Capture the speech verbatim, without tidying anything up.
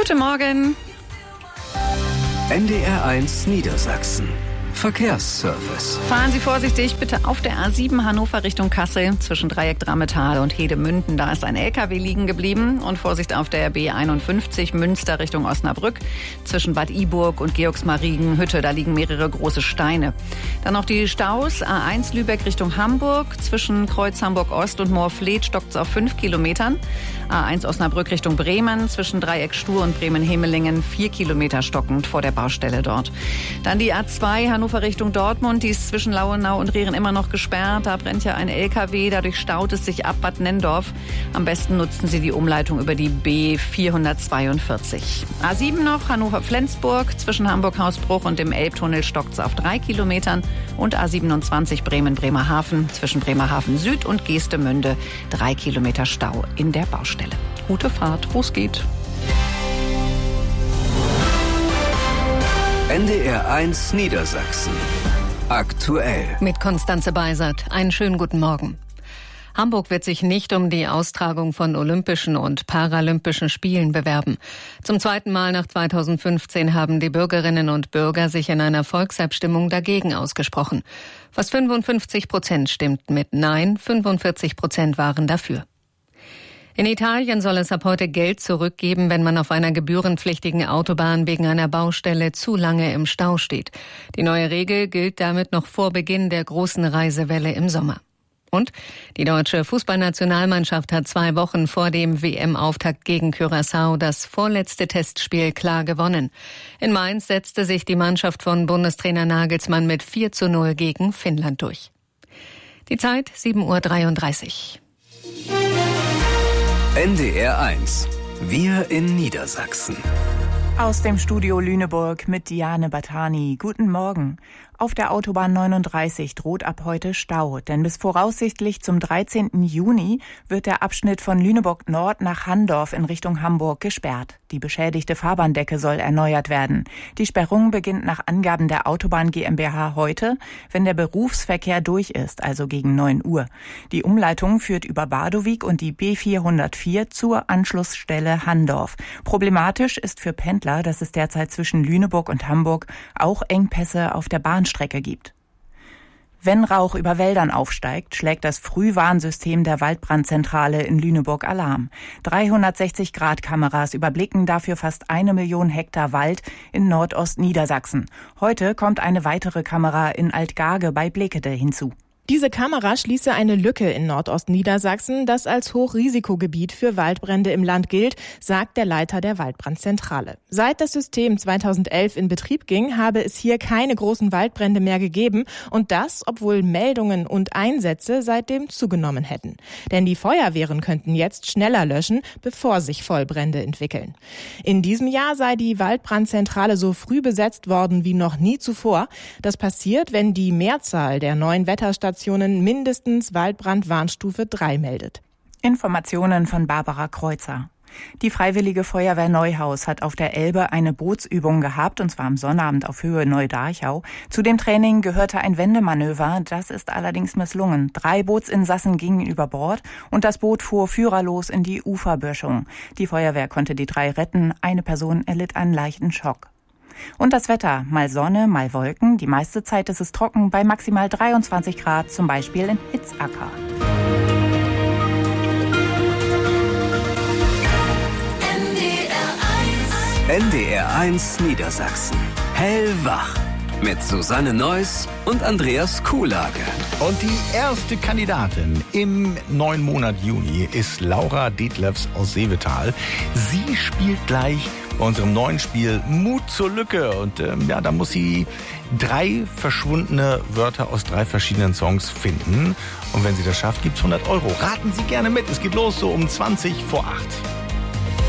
Guten Morgen. N D R eins Niedersachsen. Verkehrsservice. Fahren Sie vorsichtig bitte auf der A sieben Hannover Richtung Kassel zwischen Dreieck Drammetal und Hedemünden. Da ist ein L K W liegen geblieben. Und Vorsicht auf der B einundfünfzig Münster Richtung Osnabrück zwischen Bad Iburg und Georgsmarienhütte. Da liegen mehrere große Steine. Dann noch die Staus. A eins Lübeck Richtung Hamburg zwischen Kreuz Hamburg Ost und Moorfleet stockt es auf fünf Kilometern. A eins Osnabrück Richtung Bremen zwischen Dreieck Stur und Bremen-Hemelingen vier Kilometer stockend vor der Baustelle dort. Dann die A zwei Hannover Richtung Dortmund, die ist zwischen Lauenau und Rehren immer noch gesperrt. Da brennt ja ein L K W, dadurch staut es sich ab Bad Nenndorf. Am besten nutzen Sie die Umleitung über die B vierhundertzweiundvierzig. A sieben noch, Hannover-Flensburg, zwischen Hamburg-Hausbruch und dem Elbtunnel stockt es auf drei Kilometern. Und A siebenundzwanzig Bremen-Bremerhaven, zwischen Bremerhaven Süd und Geestemünde, drei Kilometer Stau in der Baustelle. Gute Fahrt, wo es geht. N D R eins Niedersachsen. Aktuell. Mit Konstanze Beisert. Einen schönen guten Morgen. Hamburg wird sich nicht um die Austragung von Olympischen und Paralympischen Spielen bewerben. Zum zweiten Mal nach zweitausendfünfzehn haben die Bürgerinnen und Bürger sich in einer Volksabstimmung dagegen ausgesprochen. Fast fünfundfünfzig Prozent stimmten mit Nein, fünfundvierzig Prozent waren dafür. In Italien soll es ab heute Geld zurückgeben, wenn man auf einer gebührenpflichtigen Autobahn wegen einer Baustelle zu lange im Stau steht. Die neue Regel gilt damit noch vor Beginn der großen Reisewelle im Sommer. Und die deutsche Fußballnationalmannschaft hat zwei Wochen vor dem W M-Auftakt gegen Curaçao das vorletzte Testspiel klar gewonnen. In Mainz setzte sich die Mannschaft von Bundestrainer Nagelsmann mit vier zu null gegen Finnland durch. Die Zeit sieben Uhr dreiunddreißig. N D R eins. Wir in Niedersachsen. Aus dem Studio Lüneburg mit Diane Batani. Guten Morgen. Auf der Autobahn neununddreißig droht ab heute Stau, denn bis voraussichtlich zum dreizehnten Juni wird der Abschnitt von Lüneburg Nord nach Handorf in Richtung Hamburg gesperrt. Die beschädigte Fahrbahndecke soll erneuert werden. Die Sperrung beginnt nach Angaben der Autobahn GmbH heute, wenn der Berufsverkehr durch ist, also gegen neun Uhr. Die Umleitung führt über Badowik und die B vierhundertvier zur Anschlussstelle Handorf. Problematisch ist für Pendler, dass es derzeit zwischen Lüneburg und Hamburg auch Engpässe auf der Bahnstrecke gibt. Wenn Rauch über Wäldern aufsteigt, schlägt das Frühwarnsystem der Waldbrandzentrale in Lüneburg Alarm. dreihundertsechzig Grad Kameras überblicken dafür fast eine Million Hektar Wald in Nordostniedersachsen. Heute kommt eine weitere Kamera in Altgarge bei Blekede hinzu. Diese Kamera schließe eine Lücke in Nordostniedersachsen, das als Hochrisikogebiet für Waldbrände im Land gilt, sagt der Leiter der Waldbrandzentrale. Seit das System zweitausendelf in Betrieb ging, habe es hier keine großen Waldbrände mehr gegeben und das, obwohl Meldungen und Einsätze seitdem zugenommen hätten. Denn die Feuerwehren könnten jetzt schneller löschen, bevor sich Vollbrände entwickeln. In diesem Jahr sei die Waldbrandzentrale so früh besetzt worden wie noch nie zuvor. Das passiert, wenn die Mehrzahl der neuen Wetterstationen mindestens Waldbrandwarnstufe drei meldet. Informationen von Barbara Kreuzer. Die Freiwillige Feuerwehr Neuhaus hat auf der Elbe eine Bootsübung gehabt, und zwar am Sonnabend auf Höhe Neudarchau. Zu dem Training gehörte ein Wendemanöver, das ist allerdings misslungen. Drei Bootsinsassen gingen über Bord und das Boot fuhr führerlos in die Uferböschung. Die Feuerwehr konnte die drei retten, eine Person erlitt einen leichten Schock. Und das Wetter, mal Sonne, mal Wolken. Die meiste Zeit ist es trocken bei maximal dreiundzwanzig Grad, zum Beispiel in Hitzacker. N D R eins Niedersachsen. Hellwach. Mit Susanne Neuss und Andreas Kuhlage. Und die erste Kandidatin im neuen Monat Juni ist Laura Detlefs aus Seevetal. Sie spielt gleich bei unserem neuen Spiel Mut zur Lücke. Und ähm, ja, da muss sie drei verschwundene Wörter aus drei verschiedenen Songs finden. Und wenn sie das schafft, gibt's hundert Euro. Raten Sie gerne mit. Es geht los so um zwanzig vor acht.